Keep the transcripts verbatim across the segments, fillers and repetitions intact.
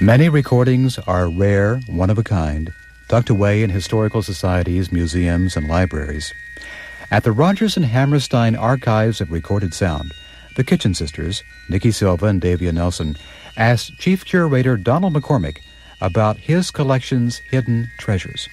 Many recordings are rare, one of a kind, tucked away in historical societies, museums, and libraries. At the Rodgers and Hammerstein Archives of Recorded Sound, the Kitchen Sisters, Nikki Silva and Davia Nelson, asked Chief Curator Donald McCormick about his collection's hidden treasures.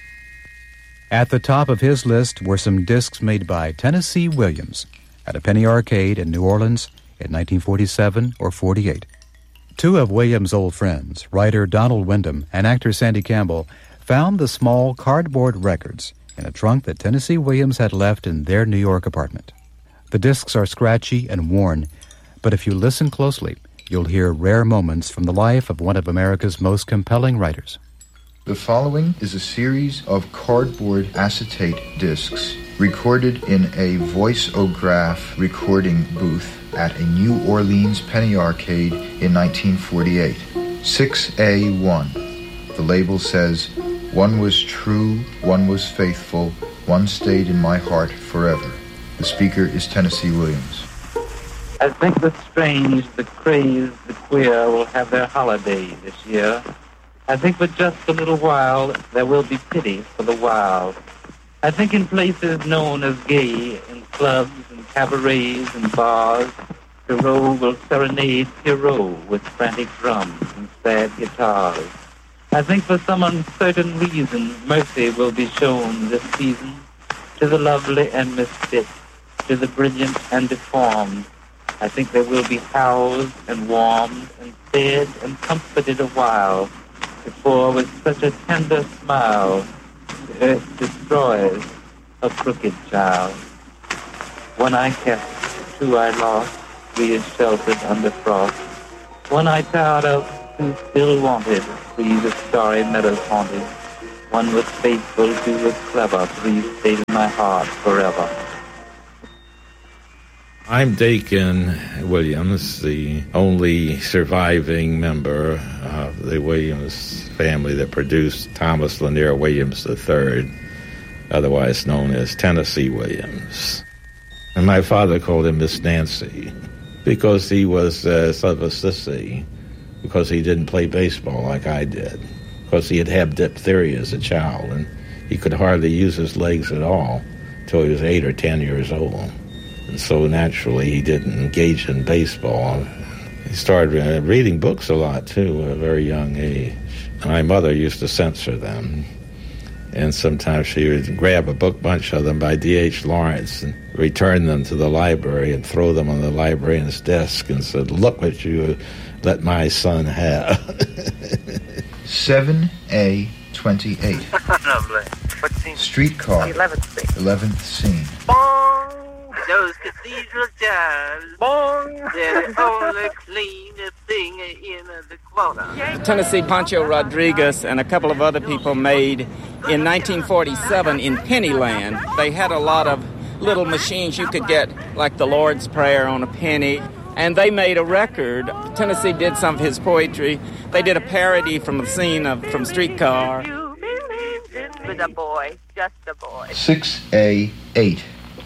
At the top of his list were some discs made by Tennessee Williams at a Penny Arcade in New Orleans in nineteen forty-seven or forty-eight. Two of Williams' old friends, writer Donald Wyndham and actor Sandy Campbell, found the small cardboard records in a trunk that Tennessee Williams had left in their New York apartment. The discs are scratchy and worn, but if you listen closely, you'll hear rare moments from the life of one of America's most compelling writers. The following is a series of cardboard acetate discs recorded in a voice-o-graph recording booth at a New Orleans Penny Arcade in nineteen forty-eight. six A one. The label says, "One was true, one was faithful, one stayed in my heart forever." The speaker is Tennessee Williams. I think the strange, the crazed, the queer will have their holiday this year. I think for just a little while there will be pity for the wild. I think in places known as gay, in clubs and cabarets and bars, Pierrot will serenade Pierrot with frantic drums and sad guitars. I think for some uncertain reason mercy will be shown this season to the lovely and misfit, to the brilliant and deformed. I think they will be housed and warmed and fed and comforted a while before with such a tender smile the earth destroys a crooked child. One I kept, two I lost, three is sheltered under frost. One I tired of, two still wanted, three the starry meadows haunted. One was faithful, two was clever, three stayed in my heart forever. I'm Dakin Williams, the only surviving member of the Williams family that produced Thomas Lanier Williams the third, otherwise known as Tennessee Williams. And my father called him Miss Nancy because he was uh, sort of a sissy, because he didn't play baseball like I did, because he had had diphtheria as a child, and he could hardly use his legs at all until he was eight or ten years old. And so naturally he didn't engage in baseball. He started reading books a lot, too, at a very young age. My mother used to censor them. And sometimes she would grab a book bunch of them by D H Lawrence and return them to the library and throw them on the librarian's desk and said, "Look what you let my son have." seven A twenty-eight. Lovely. What scene? Streetcar. eleventh scene. eleventh scene. Bong! Those cathedral chimes. Bong! They're the only clean thing in the quarter. Tennessee Pancho Rodriguez and a couple of other people made in nineteen forty-seven in Pennyland. They had a lot of little machines you could get, like the Lord's Prayer on a penny, and they made a record. Tennessee did some of his poetry. They did a parody from the scene of from Streetcar. You believed with a boy, just a boy. six A eight.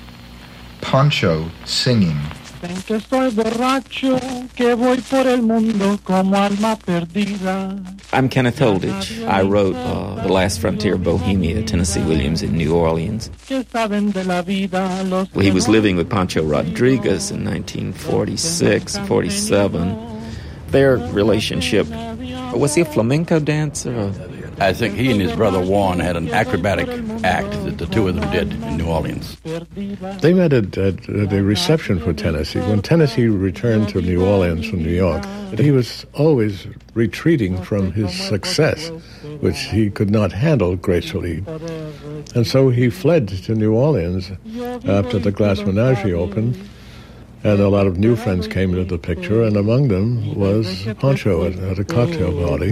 Pancho singing. Ven que estoy borracho, que voy por el mundo como alma perdida. I'm Kenneth Holditch. I wrote uh, The Last Frontier of Bohemia, Tennessee Williams in New Orleans. Que saben de la vida, los Well, he was living with Pancho Rodriguez in nineteen forty-six, forty-seven. Their relationship, was he a flamenco dancer? I think he and his brother Juan had an acrobatic act that the two of them did in New Orleans. They met at, at, at a reception for Tennessee. When Tennessee returned to New Orleans from New York, he was always retreating from his success, which he could not handle gracefully. And so he fled to New Orleans after the Glass Menagerie opened, and a lot of new friends came into the picture, and among them was Pancho at, at a cocktail party.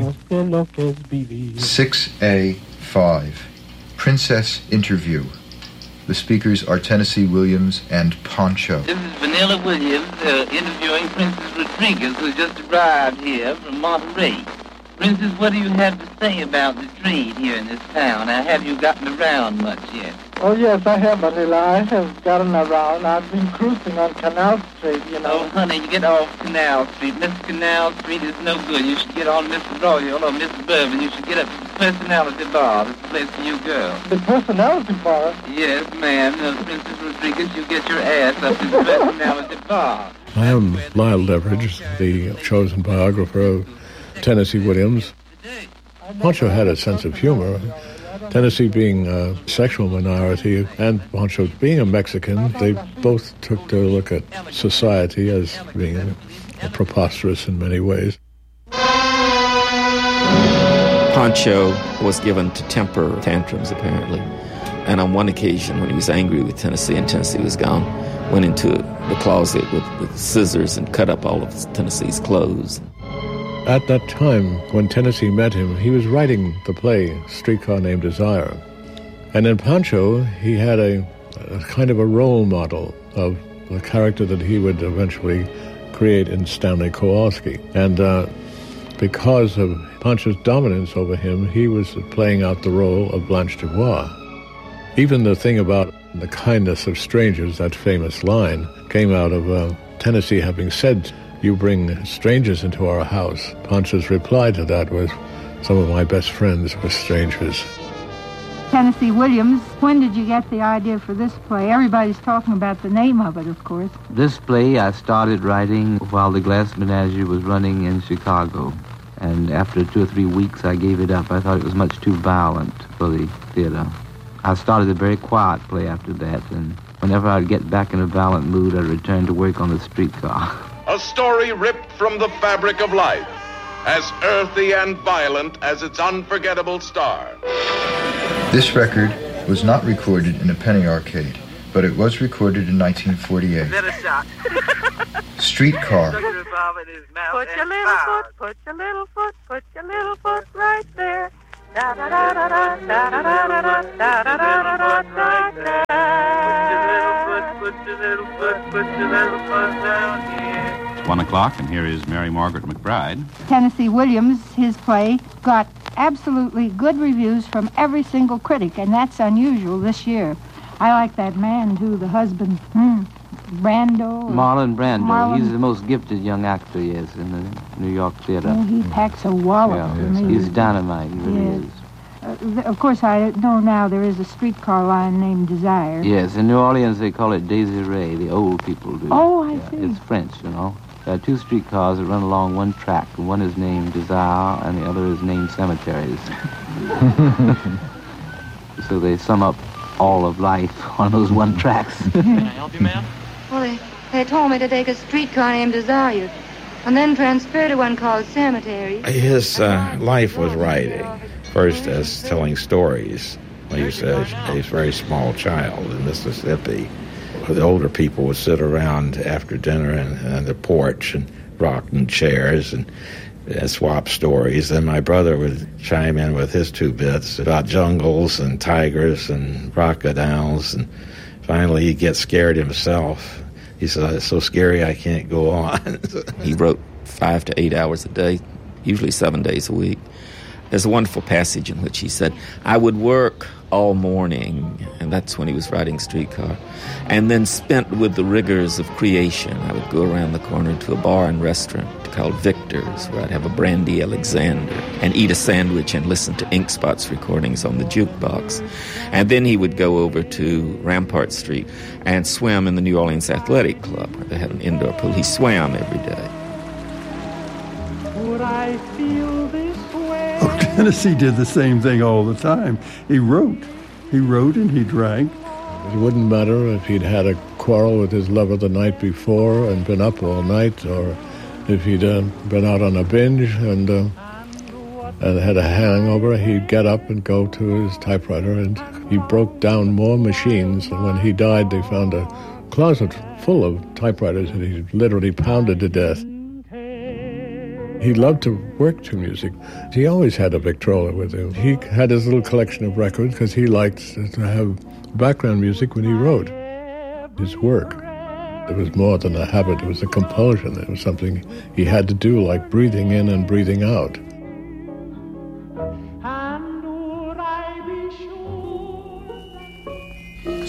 six A five. Princess Interview. The speakers are Tennessee Williams and Pancho. This is Vanilla Williams uh, interviewing Princess Rodriguez, who just arrived here from Monterey. Princess, what do you have to say about the trade here in this town? Now, have you gotten around much yet? Oh, yes, I have, Manila. I have gotten around. I've been cruising on Canal Street, you know. Oh, honey, you get off Canal Street. Miss Canal Street is no good. You should get on Mister Royal or Mister Bourbon. You should get up to the Personality Bar. This is the place for you girls. The Personality Bar? Yes, ma'am. No, Princess Rodriguez, you get your ass up to the Personality Bar. I am Lyle Leveridge, the chosen biographer of Tennessee Williams. Pancho had a sense of humor. Tennessee being a sexual minority and Pancho being a Mexican, they both took to look at society as being preposterous in many ways. Pancho was given to temper tantrums, apparently. And on one occasion, when he was angry with Tennessee and Tennessee was gone, went into the closet with, with scissors and cut up all of Tennessee's clothes. At that time, when Tennessee met him, he was writing the play Streetcar Named Desire. And in Pancho, he had a, a kind of a role model of the character that he would eventually create in Stanley Kowalski. And uh, because of Pancho's dominance over him, he was playing out the role of Blanche Dubois. Even the thing about the kindness of strangers, that famous line, came out of uh, Tennessee having said, "You bring strangers into our house." Pancho's reply to that was, "Some of my best friends were strangers." Tennessee Williams, when did you get the idea for this play? Everybody's talking about the name of it, of course. This play I started writing while the Glass Menagerie was running in Chicago. And after two or three weeks, I gave it up. I thought it was much too violent for the theater. I started a very quiet play after that, and whenever I'd get back in a violent mood, I'd return to work on the streetcar. A story ripped from the fabric of life, as earthy and violent as its unforgettable star. This record was not recorded in a penny arcade, but it was recorded in nineteen forty-eight. Then a shot. Streetcar. Put your little foot, put your little foot, put your little foot right there. Da da da da da da da da da da da da da right there. Put your little foot, put your little foot down here. It's one o'clock, and here is Mary Margaret McBride. Tennessee Williams, his play, got absolutely good reviews from every single critic, and that's unusual this year. I like that man, too, the husband. Hmm. Brando? Marlon Brando. Marlon. He's the most gifted young actor, yes, in the New York theater. Oh, he packs a wallop. Yeah, for me. He's dynamite, he really Yes. is. Uh, th- of course, I know now there is a streetcar line named Desire. Yes, in New Orleans they call it Désiré, the old people do. Oh, I Yeah, see. It's French, you know. There are two streetcars that run along one track. One is named Desire, and the other is named Cemeteries. So they sum up all of life on those one tracks. Can I help you, ma'am? Well, they, they told me to take a streetcar named Desire and then transfer to one called Cemetery. His uh, life was writing, first as telling stories. When he was a, a very small child in Mississippi. The older people would sit around after dinner on the porch and rocking chairs and, and swap stories. Then my brother would chime in with his two bits about jungles and tigers and crocodiles. And finally he'd get scared himself. He said, "It's so scary I can't go on." He wrote five to eight hours a day, usually seven days a week. There's a wonderful passage in which he said, "I would work all morning," and that's when he was writing Streetcar, "and then spent with the rigors of creation. I would go around the corner to a bar and restaurant called Victor's, where I'd have a brandy Alexander and eat a sandwich and listen to Ink Spot's recordings on the jukebox. And then he would go over to Rampart Street and swim in the New Orleans Athletic Club, where they had an indoor pool. He swam every day." Would I feel this way? Oh, Tennessee did the same thing all the time. He wrote. He wrote and he drank. It wouldn't matter if he'd had a quarrel with his lover the night before and been up all night, or if he'd uh, been out on a binge and, uh, and had a hangover, he'd get up and go to his typewriter, and he broke down more machines. And when he died, they found a closet full of typewriters that he literally pounded to death. He loved to work to music. He always had a Victrola with him. He had his little collection of records because he liked to have background music when he wrote his work. It was more than a habit, it was a compulsion. It was something he had to do, like breathing in and breathing out.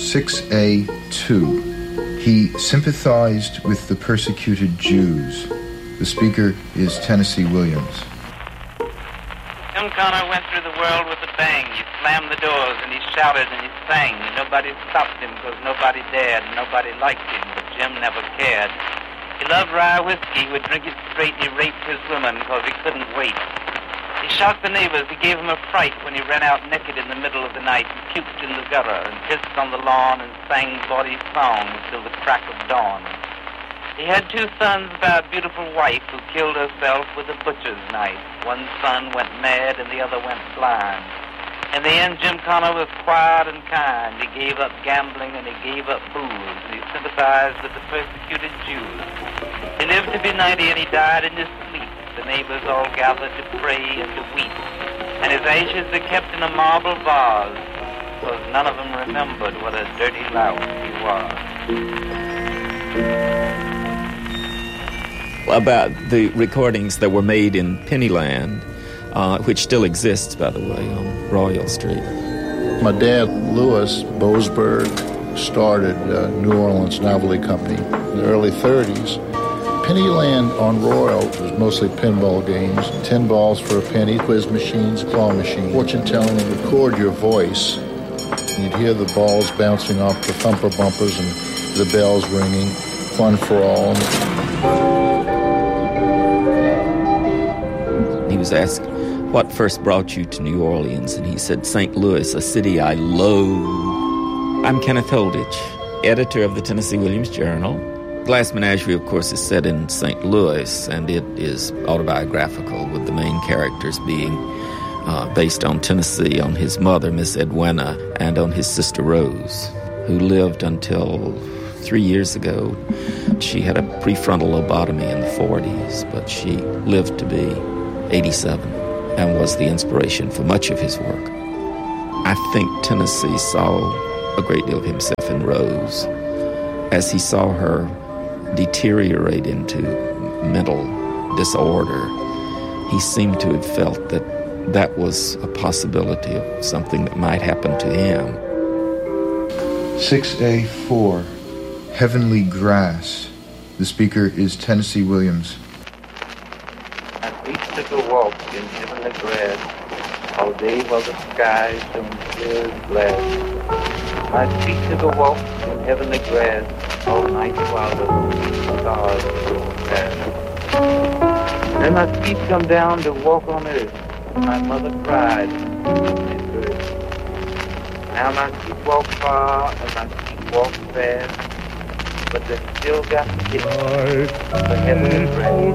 six A two. He sympathized with the persecuted Jews. The speaker is Tennessee Williams. Jim Connor went through the world with a bang. He slammed the doors and he shouted and he sang. And nobody stopped him because nobody dared and nobody liked him, but Jim never cared. He loved rye whiskey. He would drink it straight and he raped his women because he couldn't wait. He shocked the neighbors. He gave them a fright when he ran out naked in the middle of the night and puked in the gutter and pissed on the lawn and sang bawdy songs till the crack of dawn. He had two sons by a beautiful wife who killed herself with a butcher's knife. One son went mad and the other went blind. In the end, Jim Connor was quiet and kind. He gave up gambling and he gave up booze. And he sympathized with the persecuted Jews. He lived to be ninety and he died in his sleep. The neighbors all gathered to pray and to weep. And his ashes are kept in a marble vase, because none of them remembered what a dirty lout he was. About the recordings that were made in Pennyland, uh, which still exists, by the way, on Royal Street. My dad, Louis Boasberg, started uh, New Orleans Novelty Company in the early thirties. Pennyland on Royal was mostly pinball games, ten balls for a penny, quiz machines, claw machines, fortune-telling, and record your voice. You'd hear the balls bouncing off the thumper bumpers and the bells ringing, fun for all. He was asked, what first brought you to New Orleans? And he said, Saint Louis, a city I loathe. I'm Kenneth Holditch, editor of the Tennessee Williams Journal. Glass Menagerie, of course, is set in Saint Louis, and it is autobiographical, with the main characters being uh, based on Tennessee, on his mother, Miss Edwina, and on his sister Rose, who lived until three years ago. She had a prefrontal lobotomy in the forties, but she lived to be eighty-seven and was the inspiration for much of his work. I think Tennessee saw a great deal of himself in Rose as he saw her deteriorate into mental disorder. He seemed to have felt that that was a possibility of something that might happen to him. six A four, Heavenly Grass. The speaker is Tennessee Williams. My feet took a walk in heavenly grass all day while the sky shone clear as glass. My feet took a walk in heavenly grass all night while the stars shone past. Then my feet come down to walk on earth. My mother cried and birth. Now my feet walk far and my feet walk fast, but they still got to get the heavenly grass.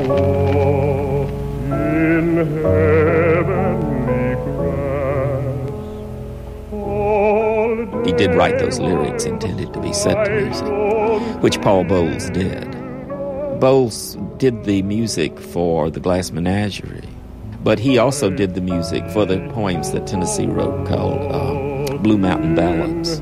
In heavenly grass. He did write those lyrics intended to be set to music, which Paul Bowles did. Bowles did the music for the Glass Menagerie, but he also did the music for the poems that Tennessee wrote called uh, Blue Mountain Ballads.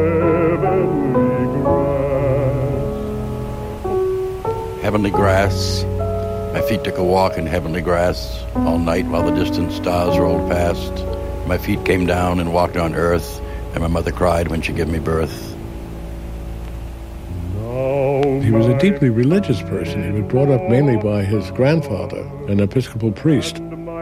Heavenly grass. My feet took a walk in heavenly grass all night while the distant stars rolled past. My feet came down and walked on earth, and my mother cried when she gave me birth. He was a deeply religious person. He was brought up mainly by his grandfather, an Episcopal priest.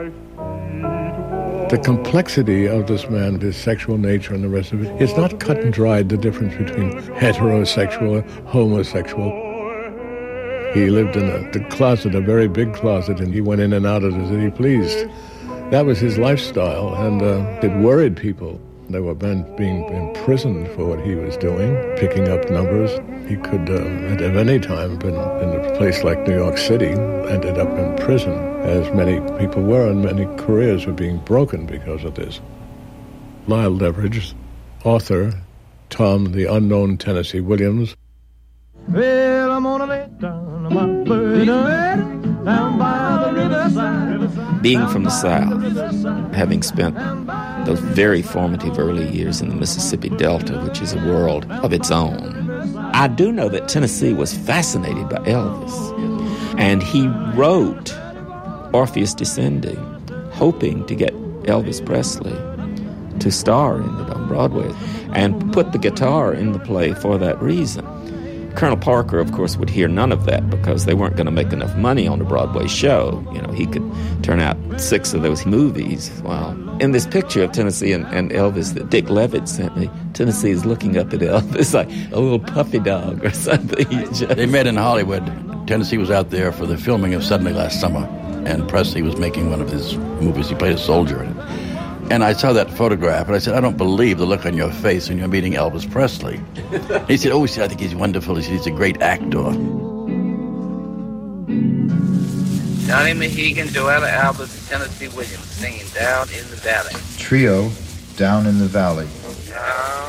The complexity of this man, his sexual nature and the rest of it, it's not cut and dried, the difference between heterosexual and homosexual. He lived in a, the closet, a very big closet, and he went in and out of it as he pleased. That was his lifestyle, and uh, it worried people. There were men being imprisoned for what he was doing, picking up numbers. He could, uh, at any time, been in a place like New York City, ended up in prison, as many people were, and many careers were being broken because of this. Lyle Leveridge, author, Tom, the Unknown Tennessee Williams. Well, I'm gonna lay down my burden down by the riverside. Being from the South, having spent those very formative early years in the Mississippi Delta, which is a world of its own, I do know that Tennessee was fascinated by Elvis. And he wrote Orpheus Descending, hoping to get Elvis Presley to star in it on Broadway, and put the guitar in the play for that reason. Colonel Parker, of course, would hear none of that because they weren't going to make enough money on a Broadway show. You know, he could turn out six of those movies. Wow. In this picture of Tennessee and, and Elvis that Dick Levitt sent me, Tennessee is looking up at Elvis like a little puppy dog or something. Just... They met in Hollywood. Tennessee was out there for the filming of Suddenly Last Summer, and Presley was making one of his movies. He played a soldier in it. And I saw that photograph, and I said, I don't believe the look on your face when you're meeting Elvis Presley. He said, oh, he said, I think he's wonderful. He said, he's a great actor. Johnny Mahegan, Joella Albert, and Tennessee Williams singing Down in the Valley. Trio, Down in the Valley. Down